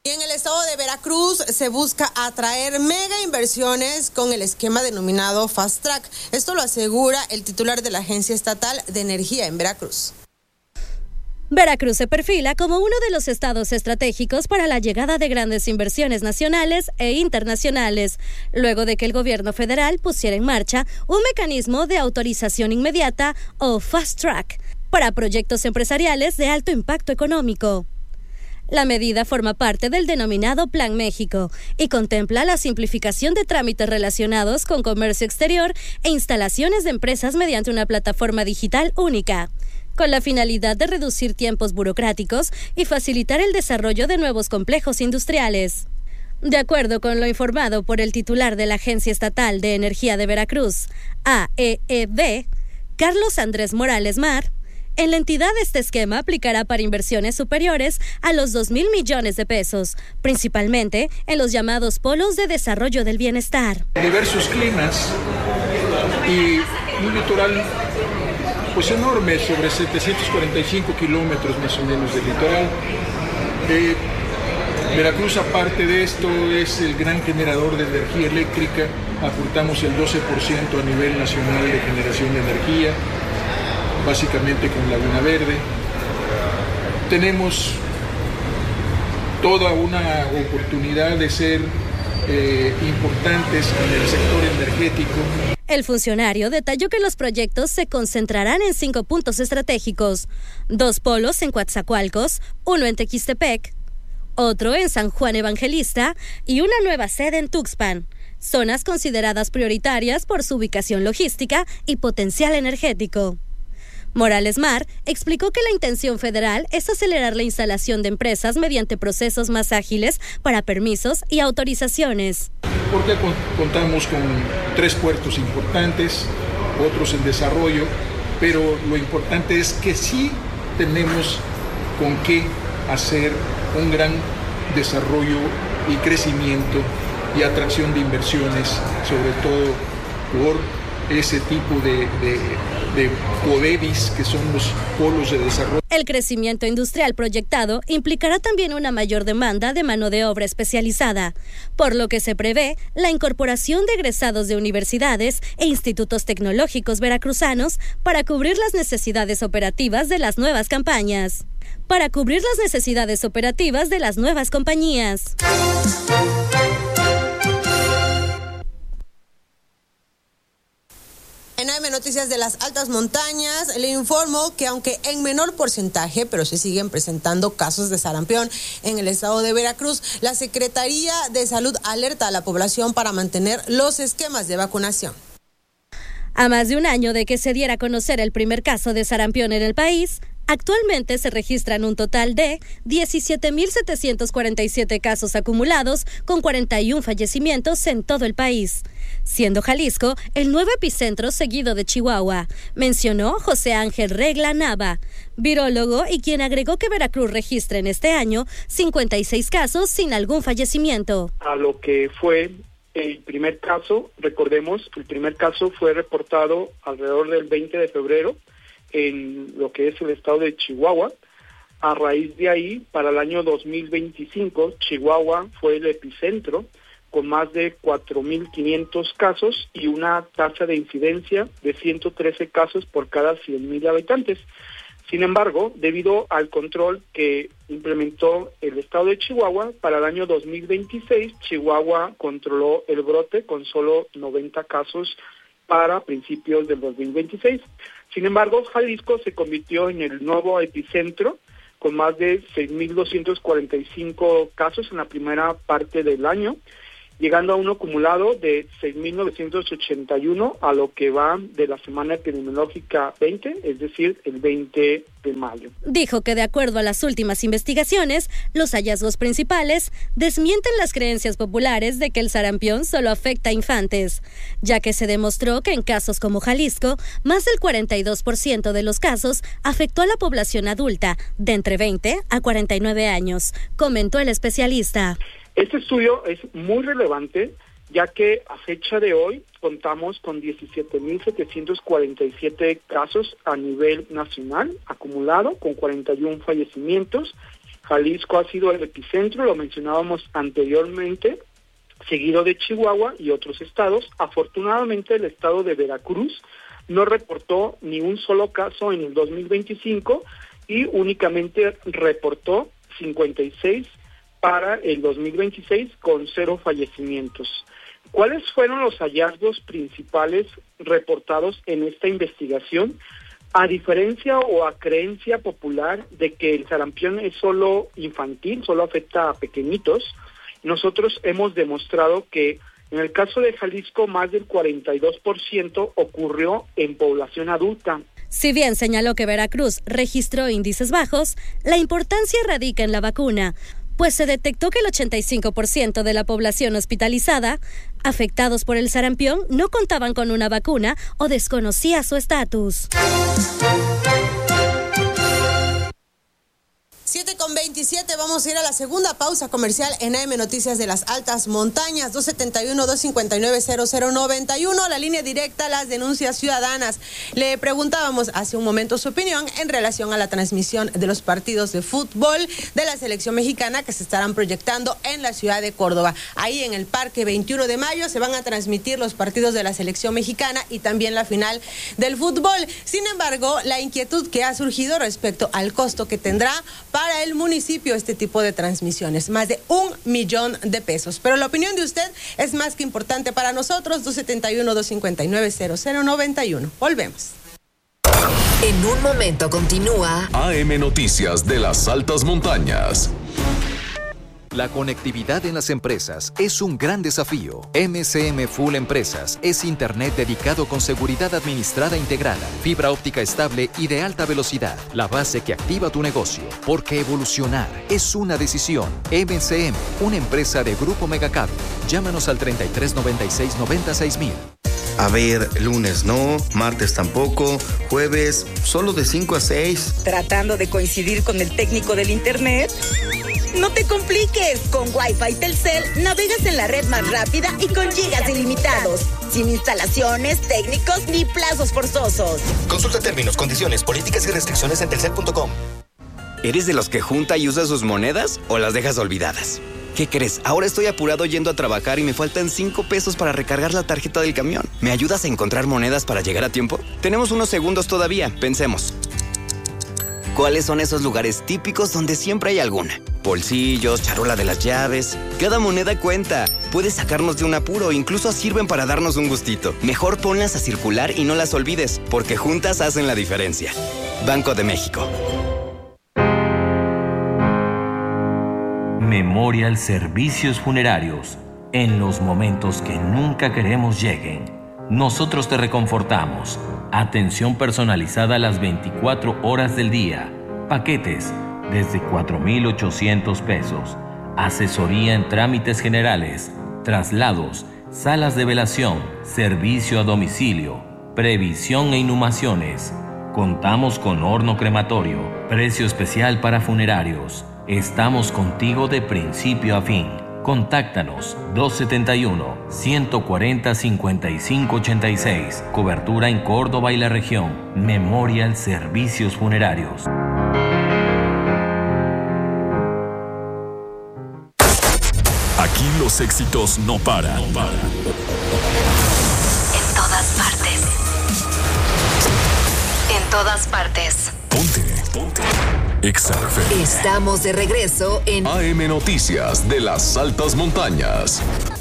Y en el estado de Veracruz se busca atraer mega inversiones con el esquema denominado Fast Track. Esto lo asegura el titular de la Agencia Estatal de Energía en Veracruz. Veracruz se perfila como uno de los estados estratégicos para la llegada de grandes inversiones nacionales e internacionales, luego de que el gobierno federal pusiera en marcha un mecanismo de autorización inmediata o Fast Track para proyectos empresariales de alto impacto económico. La medida forma parte del denominado Plan México y contempla la simplificación de trámites relacionados con comercio exterior e instalaciones de empresas mediante una plataforma digital única, con la finalidad de reducir tiempos burocráticos y facilitar el desarrollo de nuevos complejos industriales. De acuerdo con lo informado por el titular de la Agencia Estatal de Energía de Veracruz, AEEV, Carlos Andrés Morales Mar, en la entidad este esquema aplicará para inversiones superiores a los 2,000 millones de pesos, principalmente en los llamados polos de desarrollo del bienestar. Diversos climas y un litoral pues enorme, sobre 745 kilómetros más o menos de litoral. Veracruz, aparte de esto, es el gran generador de energía eléctrica. Aportamos el 12% a nivel nacional de generación de energía, básicamente con Laguna Verde. Tenemos toda una oportunidad de ser importantes en el sector energético. El funcionario detalló que los proyectos se concentrarán en 5 puntos estratégicos: 2 polos en Coatzacoalcos, 1 en Tequistepec, otro en San Juan Evangelista y una nueva sede en Tuxpan, zonas consideradas prioritarias por su ubicación logística y potencial energético. Morales Mar explicó que la intención federal es acelerar la instalación de empresas mediante procesos más ágiles para permisos y autorizaciones. Porque contamos con 3 puertos importantes, otros en desarrollo, pero lo importante es que sí tenemos con qué hacer un gran desarrollo y crecimiento y atracción de inversiones, sobre todo por ese tipo de PODEVIS, que son los polos de desarrollo. El crecimiento industrial proyectado implicará también una mayor demanda de mano de obra especializada, por lo que se prevé la incorporación de egresados de universidades e institutos tecnológicos veracruzanos para cubrir las necesidades operativas de las nuevas campañas. Para cubrir las necesidades operativas de las nuevas compañías. En AM Noticias de las Altas Montañas, le informo que aunque en menor porcentaje, pero se siguen presentando casos de sarampión en el estado de Veracruz, la Secretaría de Salud alerta a la población para mantener los esquemas de vacunación. A más de un año de que se diera a conocer el primer caso de sarampión en el país, actualmente se registran un total de 17,747 casos acumulados con 41 fallecimientos en todo el país, siendo Jalisco el nuevo epicentro seguido de Chihuahua, mencionó José Ángel Regla Nava, virólogo, y quien agregó que Veracruz registra en este año 56 casos sin algún fallecimiento. A lo que fue el primer caso, recordemos que el primer caso fue reportado alrededor del 20 de febrero, en lo que es el estado de Chihuahua. A raíz de ahí, para el año 2025, Chihuahua fue el epicentro, con más de 4,500 casos y una tasa de incidencia de 113 casos por cada 100,000 habitantes. Sin embargo, debido al control que implementó el estado de Chihuahua, para el año 2026, Chihuahua controló el brote con solo 90 casos para principios del 2026. Sin embargo, Jalisco se convirtió en el nuevo epicentro, con más de 6,245 casos en la primera parte del año, llegando a un acumulado de 6,981 a lo que va de la semana epidemiológica 20, es decir, el 20 de mayo. Dijo que de acuerdo a las últimas investigaciones, los hallazgos principales desmienten las creencias populares de que el sarampión solo afecta a infantes, ya que se demostró que en casos como Jalisco, más del 42% de los casos afectó a la población adulta de entre 20 a 49 años, comentó el especialista. Este estudio es muy relevante, ya que a fecha de hoy contamos con 17,747 casos a nivel nacional acumulado, con 41 fallecimientos, Jalisco ha sido el epicentro, lo mencionábamos anteriormente, seguido de Chihuahua y otros estados. Afortunadamente el estado de Veracruz no reportó ni un solo caso en el 2025 y únicamente reportó 56 para el 2026 con 0 fallecimientos. ¿Cuáles fueron los hallazgos principales reportados en esta investigación? A diferencia o a creencia popular de que el sarampión es solo infantil, solo afecta a pequeñitos, nosotros hemos demostrado que en el caso de Jalisco más del 42% ocurrió en población adulta. Si bien señaló que Veracruz registró índices bajos, la importancia radica en la vacuna, pues se detectó que el 85% de la población hospitalizada, afectados por el sarampión, no contaban con una vacuna o desconocía su estatus. 7:27, vamos a ir a la segunda pausa comercial en AM Noticias de las Altas Montañas, 271-259-0091, la línea directa, las denuncias ciudadanas. Le preguntábamos hace un momento su opinión en relación a la transmisión de los partidos de fútbol de la selección mexicana que se estarán proyectando en la ciudad de Córdoba. Ahí en el Parque 21 de Mayo se van a transmitir los partidos de la selección mexicana y también la final del fútbol. Sin embargo, la inquietud que ha surgido respecto al costo que tendrá para el municipio este tipo de transmisiones, más de $1 millón. Pero la opinión de usted es más que importante para nosotros. 271-259-0091. Volvemos. En un momento continúa AM Noticias de las Altas Montañas. La conectividad en las empresas es un gran desafío. MCM Full Empresas es internet dedicado con seguridad administrada integrada, fibra óptica estable y de alta velocidad. La base que activa tu negocio, porque evolucionar es una decisión. MCM, una empresa de Grupo Megacable. Llámanos al 3396-96000. A ver, lunes no, martes tampoco, jueves solo de 5 a 6. ¿Tratando de coincidir con el técnico del internet? No te compliques, con Wi-Fi Telcel navegas en la red más rápida y con gigas ilimitados, sin instalaciones, técnicos ni plazos forzosos. Consulta términos, condiciones, políticas y restricciones en telcel.com. ¿Eres de los que junta y usa sus monedas o las dejas olvidadas? ¿Qué crees? Ahora estoy apurado yendo a trabajar y me faltan 5 pesos para recargar la tarjeta del camión. ¿Me ayudas a encontrar monedas para llegar a tiempo? Tenemos unos segundos todavía, pensemos. ¿Cuáles son esos lugares típicos donde siempre hay alguna? Bolsillos, charola de las llaves. Cada moneda cuenta. Puedes sacarnos de un apuro, incluso sirven para darnos un gustito. Mejor ponlas a circular y no las olvides, porque juntas hacen la diferencia. Banco de México. Memorial Servicios Funerarios. En los momentos que nunca queremos lleguen, nosotros te reconfortamos. Atención personalizada a las 24 horas del día. Paquetes desde 4,800 pesos. Asesoría en trámites generales, traslados, salas de velación, servicio a domicilio, previsión e inhumaciones. Contamos con horno crematorio, precio especial para funerarios. Estamos contigo de principio a fin. Contáctanos 271-140-5586. Cobertura en Córdoba y la región. Memorial Servicios Funerarios. Aquí los éxitos no paran. En todas partes. En todas partes. Ponte. Exa FM. Estamos de regreso en AM Noticias de las Altas Montañas.